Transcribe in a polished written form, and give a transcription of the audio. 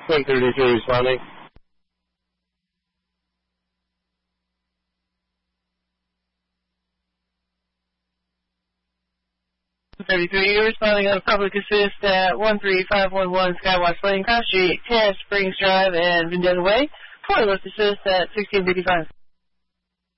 1032 responding. 33, you're responding on public assist at 13511 Skywatch Lane, Cross Street, Terrace Springs Drive, and Vendetta Way. Forward assist at 1655.